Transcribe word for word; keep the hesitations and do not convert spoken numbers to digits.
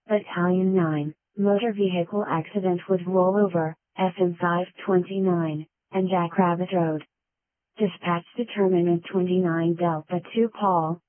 Battalion nine, Motor Vehicle Accident with Rollover, F M five twenty-nine, and Jackrabbit Road. Dispatch Determinant twenty-nine Delta two Paul,